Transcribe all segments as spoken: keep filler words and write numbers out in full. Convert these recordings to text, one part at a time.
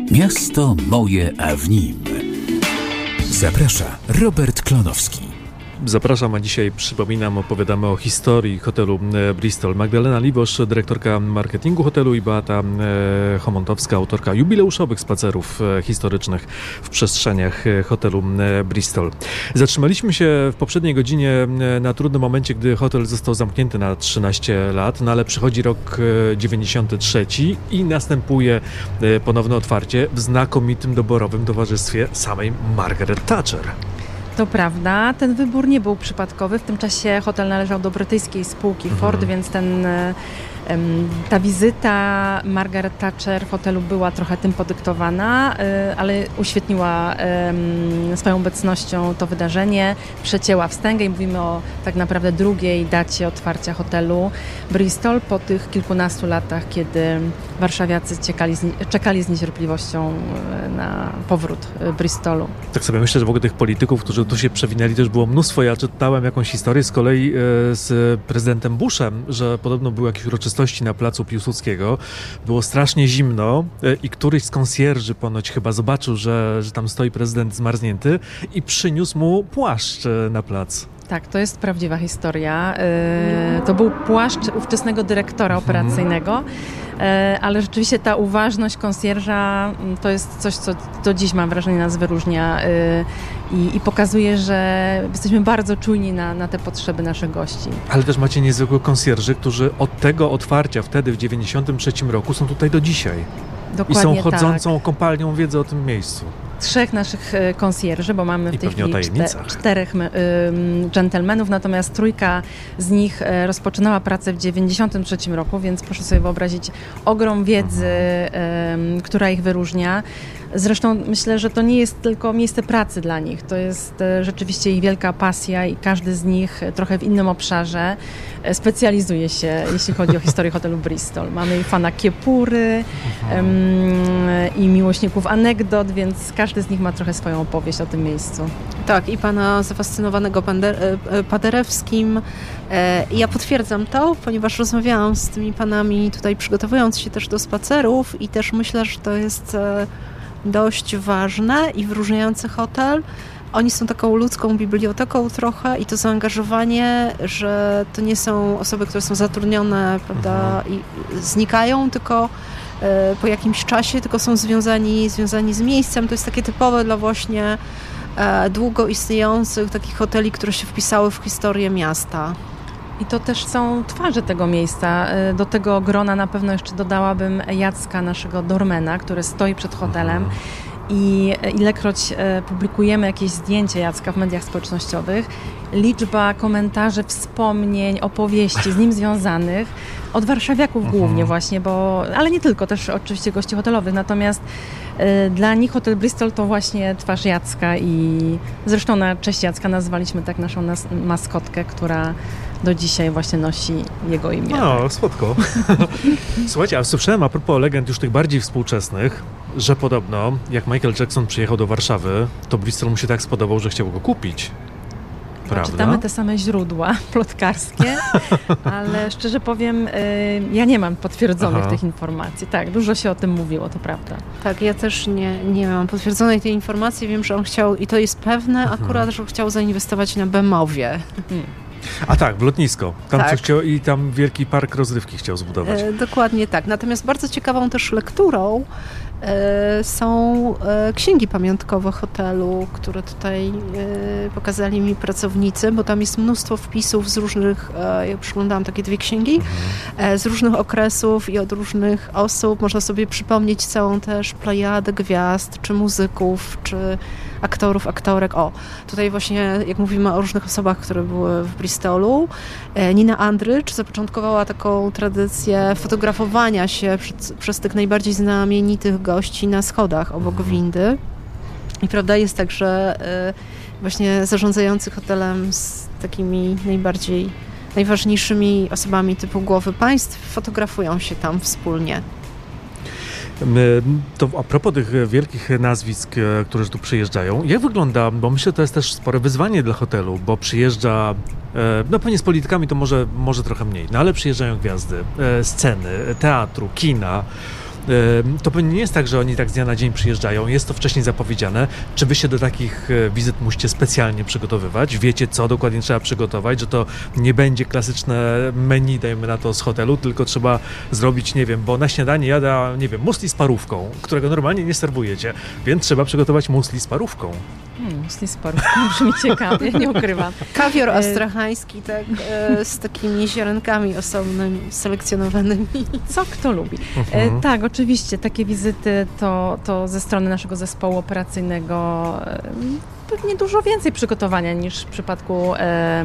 Miasto moje, a w nim. Zaprasza Robert Klonowski. Zapraszam, a dzisiaj przypominam, opowiadamy o historii hotelu Bristol. Magdalena Liwosz, dyrektorka marketingu hotelu, i Beata Chomontowska, autorka jubileuszowych spacerów historycznych w przestrzeniach hotelu Bristol. Zatrzymaliśmy się w poprzedniej godzinie na trudnym momencie, gdy hotel został zamknięty na trzynaście lat, no ale przychodzi rok dziewięćdziesiąty trzeci i następuje ponowne otwarcie w znakomitym doborowym towarzystwie samej Margaret Thatcher. To prawda, ten wybór nie był przypadkowy. W tym czasie hotel należał do brytyjskiej spółki Ford, mhm. więc ten, ta wizyta Margaret Thatcher w hotelu była trochę tym podyktowana, ale uświetniła swoją obecnością to wydarzenie, przecięła wstęgę i mówimy o tak naprawdę drugiej dacie otwarcia hotelu Bristol po tych kilkunastu latach, kiedy warszawiacy czekali z, czekali z niecierpliwością na powrót Bristolu. Tak sobie myślę, że w ogóle tych polityków, którzy tu się przewinęli, też było mnóstwo. Ja czytałem jakąś historię z kolei z prezydentem Bushem, że podobno były jakieś uroczystości na placu Piłsudskiego. Było strasznie zimno i któryś z konsjerży ponoć chyba zobaczył, że, że tam stoi prezydent zmarznięty i przyniósł mu płaszcz na plac. Tak, to jest prawdziwa historia. To był płaszcz ówczesnego dyrektora operacyjnego, ale rzeczywiście ta uważność konsjerża to jest coś, co do dziś, mam wrażenie, nas wyróżnia i, i pokazuje, że jesteśmy bardzo czujni na, na te potrzeby naszych gości. Ale też macie niezwykłych konsjerży, którzy od tego otwarcia wtedy w dziewięćdziesiątym trzecim roku są tutaj do dzisiaj. Dokładnie. I są chodzącą tak. kopalnią wiedzy o tym miejscu. Trzech naszych konsjerży, bo mamy w I tej chwili czter, czterech y, dżentelmenów, natomiast trójka z nich y, rozpoczynała pracę w dziewięćdziesiątym trzecim roku, więc proszę sobie wyobrazić ogrom wiedzy, y, która ich wyróżnia. Zresztą myślę, że to nie jest tylko miejsce pracy dla nich, to jest y, rzeczywiście ich wielka pasja i każdy z nich trochę w innym obszarze y, specjalizuje się, jeśli chodzi o historię hotelu Bristol. Mamy i fana kiepury y, i miłośników anegdot, więc każdy z nich ma trochę swoją opowieść o tym miejscu. Tak, i pana zafascynowanego Paderewskim. Ja potwierdzam to, ponieważ rozmawiałam z tymi panami tutaj, przygotowując się też do spacerów, i też myślę, że to jest dość ważne i wyróżniający hotel. Oni są taką ludzką biblioteką trochę i to zaangażowanie, że to nie są osoby, które są zatrudnione, prawda, i znikają, tylko po jakimś czasie, tylko są związani, związani z miejscem. To jest takie typowe dla właśnie e, długo istniejących takich hoteli, które się wpisały w historię miasta. I to też są twarze tego miejsca. Do tego grona na pewno jeszcze dodałabym Jacka, naszego doormana, który stoi przed hotelem. I ilekroć publikujemy jakieś zdjęcie Jacka w mediach społecznościowych, liczba komentarzy, wspomnień, opowieści z nim związanych, od warszawiaków uh-huh. głównie właśnie, bo, ale nie tylko, też oczywiście gości hotelowych, natomiast y, dla nich hotel Bristol to właśnie twarz Jacka i zresztą na cześć Jacka nazwaliśmy tak naszą nas, maskotkę, która do dzisiaj właśnie nosi jego imię. No, słodko. Słuchajcie, a słyszałem a propos legend już tych bardziej współczesnych, że podobno jak Michael Jackson przyjechał do Warszawy, to Bristol mu się tak spodobał, że chciał go kupić. Prawda? Czytamy te same źródła plotkarskie, ale szczerze powiem, ja nie mam potwierdzonych Aha. tych informacji. Tak, dużo się o tym mówiło, to prawda. Tak, ja też nie, nie mam potwierdzonej tej informacji. Wiem, że on chciał, i to jest pewne, mhm. akurat, że chciał zainwestować na Bemowie. Hmm. A tak, w lotnisko. Tam tak. coś chciał, i tam wielki park rozrywki chciał zbudować. E, dokładnie tak. Natomiast bardzo ciekawą też lekturą e, są e, księgi pamiątkowe hotelu, które tutaj e, pokazali mi pracownicy, bo tam jest mnóstwo wpisów z różnych, e, ja przeglądałam takie dwie księgi, mhm. e, z różnych okresów i od różnych osób. Można sobie przypomnieć całą też plejadę gwiazd, czy muzyków, czy aktorów, aktorek. O, tutaj właśnie, jak mówimy o różnych osobach, które były w Bristolu, Nina Andrycz zapoczątkowała taką tradycję fotografowania się przez, przez tych najbardziej znamienitych gości na schodach obok windy. I prawda jest tak, że właśnie zarządzający hotelem z takimi najbardziej, najważniejszymi osobami typu głowy państw fotografują się tam wspólnie. To a propos tych wielkich nazwisk, które tu przyjeżdżają, jak wygląda, bo myślę, że to jest też spore wyzwanie dla hotelu, bo przyjeżdża, no pewnie z politykami to może, może trochę mniej, no ale przyjeżdżają gwiazdy, sceny, teatru, kina. To pewnie nie jest tak, że oni tak z dnia na dzień przyjeżdżają, jest to wcześniej zapowiedziane. Czy wy się do takich wizyt musicie specjalnie przygotowywać? Wiecie, co dokładnie trzeba przygotować, że to nie będzie klasyczne menu, dajmy na to, z hotelu, tylko trzeba zrobić, nie wiem, bo na śniadanie jada, nie wiem, musli z parówką, którego normalnie nie serwujecie, więc trzeba przygotować musli z parówką. Hmm, musli z parówką brzmi ciekawie, nie ukrywam. Kawior astrachański, tak, e, z takimi ziarenkami osobnymi, selekcjonowanymi. Co kto lubi. Mhm. E, tak, oczywiście, takie wizyty to, to ze strony naszego zespołu operacyjnego e, pewnie dużo więcej przygotowania niż w przypadku e,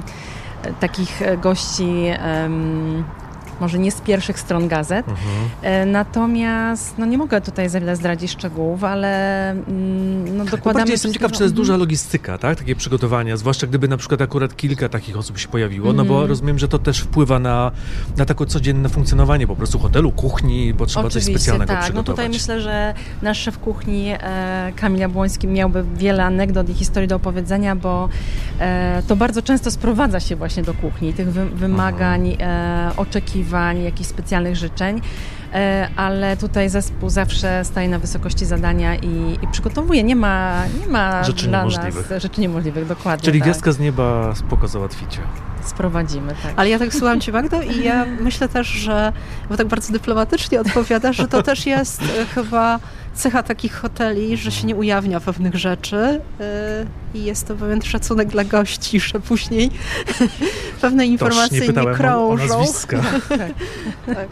takich gości e, może nie z pierwszych stron gazet. Mhm. Natomiast no nie mogę tutaj za wiele zdradzić szczegółów, ale no dokładamy... Bardziej jestem ciekaw, czy to jest duża logistyka, tak? Takie przygotowania, zwłaszcza gdyby na przykład akurat kilka takich osób się pojawiło, mm. no bo rozumiem, że to też wpływa na, na takie codzienne funkcjonowanie po prostu hotelu, kuchni, bo trzeba Oczywiście, coś specjalnego tak. przygotować. No tutaj myślę, że nasz szef kuchni e, Kamil Jabłoński miałby wiele anegdot i historii do opowiedzenia, bo e, to bardzo często sprowadza się właśnie do kuchni, tych wy, wymagań, e, oczekiwań, jakichś specjalnych życzeń, ale tutaj zespół zawsze staje na wysokości zadania i, i przygotowuje. Nie ma, nie ma rzeczy dla niemożliwych. nas rzeczy niemożliwych, dokładnie. Czyli tak. gwiazdka z nieba spoko załatwicie. Sprowadzimy, tak. Ale ja tak słucham Cię, Magdo, i ja myślę też, że, bo tak bardzo dyplomatycznie odpowiadasz, że to też jest y, chyba cecha takich hoteli, że się nie ujawnia pewnych rzeczy y, i jest to pewien szacunek dla gości, że później pewne informacje nie, nie krążą. O, o nazwiska. tak. tak.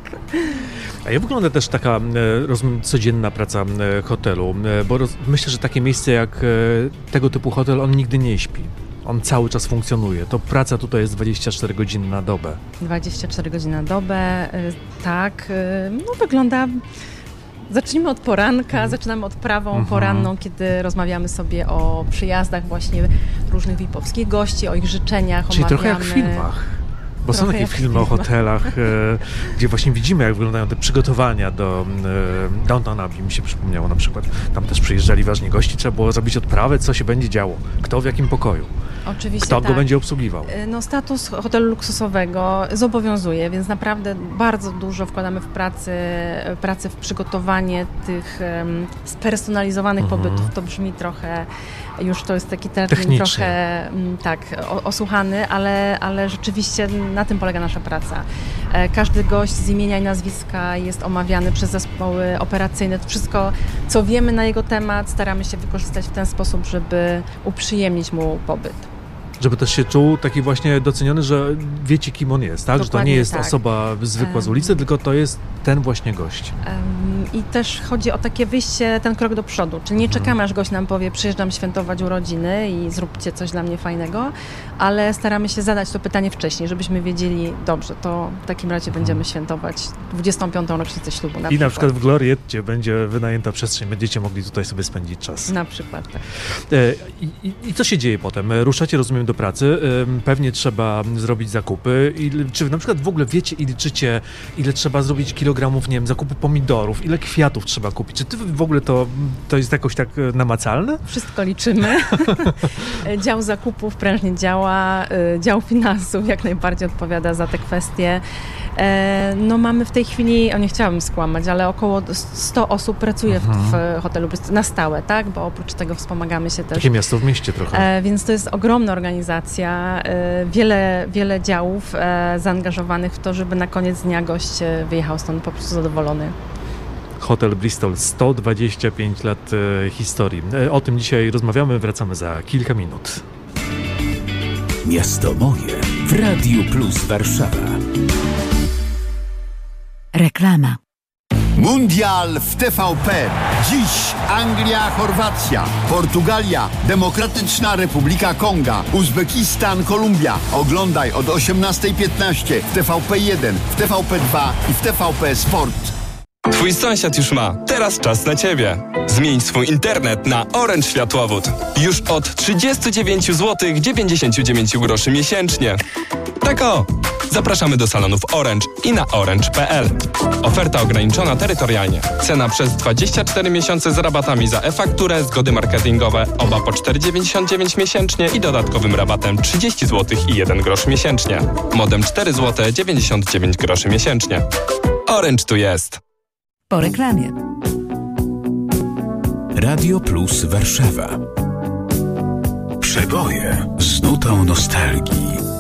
A jak wygląda też taka, rozumiem, codzienna praca hotelu? Bo roz, myślę, że takie miejsce jak tego typu hotel, on nigdy nie śpi. On cały czas funkcjonuje. To praca tutaj jest dwadzieścia cztery godziny na dobę. dwadzieścia cztery godziny na dobę, tak. No wygląda... Zacznijmy od poranka, mm. zaczynamy odprawą mm-hmm. poranną, kiedy rozmawiamy sobie o przyjazdach właśnie różnych V I P-owskich gości, o ich życzeniach, Czyli omawiamy... trochę jak w filmach. Bo Trochę są takie filmy o hotelach, e, gdzie właśnie widzimy, jak wyglądają te przygotowania do e, Downton Abbey, mi się przypomniało na przykład. Tam też przyjeżdżali ważni gości, trzeba było zrobić odprawę, co się będzie działo, kto w jakim pokoju. Oczywiście, Kto tak. go będzie obsługiwał? No, status hotelu luksusowego zobowiązuje, więc naprawdę bardzo dużo wkładamy w pracy, pracę w przygotowanie tych um, spersonalizowanych mhm. pobytów. To brzmi trochę, już to jest taki termin trochę um, tak, o, osłuchany, ale, ale rzeczywiście na tym polega nasza praca. E, każdy gość z imienia i nazwiska jest omawiany przez zespoły operacyjne. To wszystko, co wiemy na jego temat, staramy się wykorzystać w ten sposób, żeby uprzyjemnić mu pobyt. Żeby też się czuł taki właśnie doceniony, że wiecie, kim on jest, tak? Dokładnie, że to nie jest tak. osoba zwykła z ulicy, um, tylko to jest ten właśnie gość. Um, I też chodzi o takie wyjście, ten krok do przodu. Czyli nie czekamy, aż gość nam powie, przyjeżdżam świętować urodziny i zróbcie coś dla mnie fajnego, ale staramy się zadać to pytanie wcześniej, żebyśmy wiedzieli, dobrze, to w takim razie hmm. będziemy świętować dwudziestą piątą rocznicę ślubu. Na I przykład. na przykład w Glorietcie będzie wynajęta przestrzeń, będziecie mogli tutaj sobie spędzić czas. Na przykład, tak. I, i, i co się dzieje potem? Ruszacie, rozumiem, do pracy, pewnie trzeba zrobić zakupy. I, czy na przykład w ogóle wiecie i liczycie, ile trzeba zrobić kilogramów, nie wiem, zakupu pomidorów, ile kwiatów trzeba kupić? Czy ty w ogóle to, to jest jakoś tak namacalne? Wszystko liczymy. Dział zakupów prężnie działa, dział finansów jak najbardziej odpowiada za te kwestie. No mamy w tej chwili, o nie chciałabym skłamać, ale około sto osób pracuje mhm. w hotelu na stałe, tak? Bo oprócz tego wspomagamy się też. Takie miasto w mieście trochę. E, więc to jest ogromna organizacja, e, wiele, wiele działów e, zaangażowanych w to, żeby na koniec dnia gość wyjechał stąd po prostu zadowolony. Hotel Bristol, sto dwadzieścia pięć lat e, historii. E, o tym dzisiaj rozmawiamy, wracamy za kilka minut. Miasto moje w Radiu Plus Warszawa. Reklama. Mundial w T V P. Dziś Anglia, Chorwacja, Portugalia, Demokratyczna Republika Konga, Uzbekistan, Kolumbia. Oglądaj od osiemnastej piętnaście w T V P jeden, w T V P dwa i w T V P Sport. Twój sąsiad już ma. Teraz czas na Ciebie. Zmień swój internet na Orange Światłowód. Już od trzydzieści dziewięć złotych dziewięćdziesiąt dziewięć groszy miesięcznie. Tak o! Zapraszamy do salonów Orange i na orange kropka p l. Oferta ograniczona terytorialnie. Cena przez dwadzieścia cztery miesiące z rabatami za e-fakturę, zgody marketingowe, oba po cztery dziewięćdziesiąt dziewięć miesięcznie i dodatkowym rabatem trzydzieści złotych i jeden grosz miesięcznie. Modem cztery złote dziewięćdziesiąt dziewięć groszy miesięcznie. Orange tu jest. Po reklamie. Radio Plus Warszawa. Przeboje z nutą nostalgii.